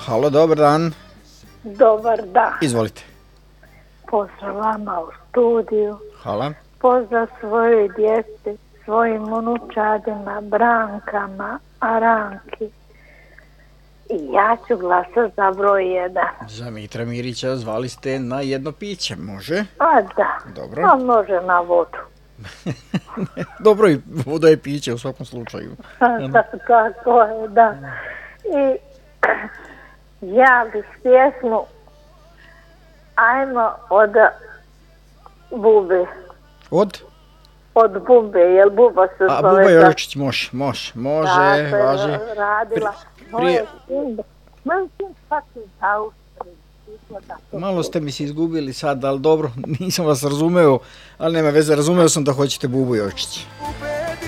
Halo, dobar dan. Dobar dan. Izvolite. Pozdrav vama u studiju. Hvala. Pozdrav svojoj djeci, svojim unučadima, Brankama, Aranki. I ja ću glasati za broj 1. Za Mitra Mirića zvali ste na jedno piće, može? A da, Dobro. a može na vodu. Dobro, i voda je piće u svakom slučaju. Tako je, da. I ja bih pjesmu Ajmo od Bube. Od Bube, jel Buba se zove? A Buba Jovičić, može, da, važi. Radila. Moje sin, svaki Austriji. Malo ste mi se izgubili sad, ali dobro, nisam vas razumeo, ali nema veze, razumeo sam da hoćete Bubu Jovičić.